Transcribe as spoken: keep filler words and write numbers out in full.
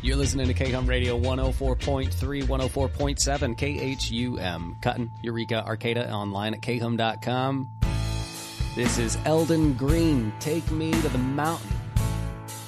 You're listening to K H U M Radio one oh four point three, one oh four point seven, K H U M. Cutting, Eureka, Arcata, online at K H U M dot com. This is Eldon Green, Take Me to the Mountain.